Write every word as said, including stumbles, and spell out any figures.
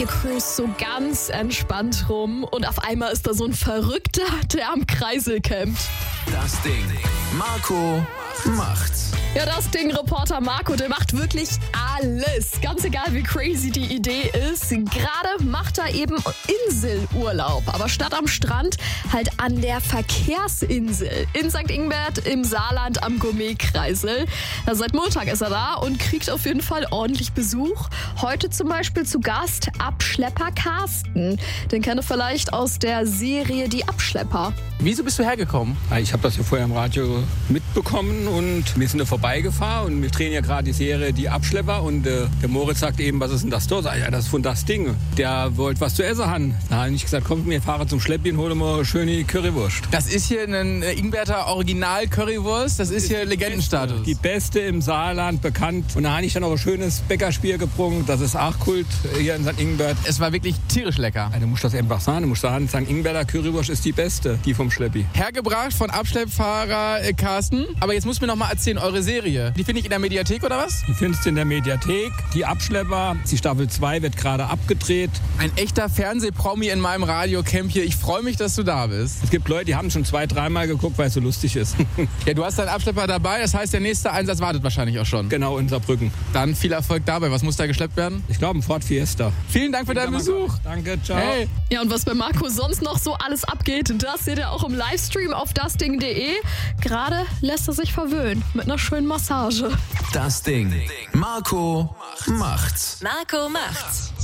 Ihr cruist so ganz entspannt rum und auf einmal ist da so ein Verrückter, der am Kreisel campt. Das Ding. Marco macht's. Ja, das Ding, Reporter Marco, der macht wirklich alles. Ganz egal, wie crazy die Idee ist. Gerade macht er eben Inselurlaub. Aber statt am Strand halt an der Verkehrsinsel in Sankt Ingbert im Saarland am Gourmet-Kreisel. Ja, seit Montag ist er da und kriegt auf jeden Fall ordentlich Besuch. Heute zum Beispiel zu Gast Abschlepper Carsten. Den kennt ihr vielleicht aus der Serie Die Abschlepper. Wieso bist du hergekommen? Ich habe das ja vorher im Radio mitbekommen und wir sind da vorbeigefahren und wir drehen ja gerade die Serie Die Abschlepper und äh, der Moritz sagt eben, was ist denn das dort? Ja, das ist von das Ding. Der wollte was zu essen haben. Da habe ich gesagt, komm, wir fahren zum Schleppi und holen mal schöne Currywurst. Das ist hier ein Ingberter Original-Currywurst, das ist hier Legendenstatus. Die beste im Saarland, bekannt. Und da habe ich dann auch ein schönes Bäckerspiel gebrungen, das ist auch Kult hier in Sankt Ingbert. Es war wirklich tierisch lecker. Ja, du musst das einfach sagen, du musst sagen, Sankt Ingberter Currywurst ist die beste, die vom Schleppi. Hergebracht von Abschleppfahrer äh, Carsten. Aber jetzt musst du mir noch mal erzählen, eure Serie, die finde ich in der Mediathek oder was? Die findest du in der Mediathek. Die Abschlepper, die Staffel zwei wird gerade abgedreht. Ein echter Fernsehpromi in meinem Radiocamp hier. Ich freue mich, dass du da bist. Es gibt Leute, die haben schon zwei, dreimal geguckt, weil es so lustig ist. Ja, du hast deinen Abschlepper dabei, das heißt, der nächste Einsatz wartet wahrscheinlich auch schon. Genau, in Saarbrücken. Dann viel Erfolg dabei. Was muss da geschleppt werden? Ich glaube, ein Ford Fiesta. Vielen Dank für deinen Besuch. Danke, ciao. Hey. Ja, und was bei Marco sonst noch so alles abgeht, das seht ihr auch im Livestream auf dasding punkt de. Gerade lässt er sich verwöhnen mit einer schönen Massage. Das Ding. Marco macht's. Marco macht's.